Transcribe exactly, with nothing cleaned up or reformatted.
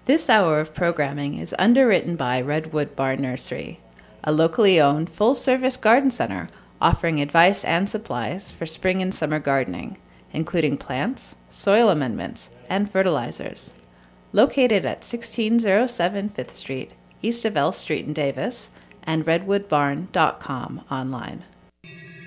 This hour of programming is underwritten by Redwood Barn Nursery, a locally owned full-service garden center offering advice and supplies for spring and summer gardening, including plants, soil amendments, and fertilizers. Located at sixteen oh seven Fifth Street, east of L Street in Davis, and redwood barn dot com online.